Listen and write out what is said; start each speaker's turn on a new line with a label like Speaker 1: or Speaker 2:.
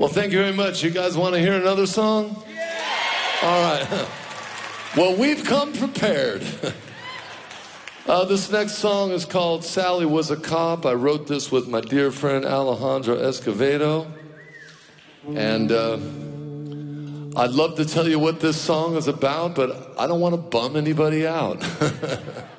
Speaker 1: Well, thank you very much. You guys want to hear another song? Yeah! All right. Well, we've come prepared. This next song is called Sally Was a Cop. I wrote this with my dear friend Alejandro Escovedo. And I'd love to tell you what this song is about, but I don't want to bum anybody out.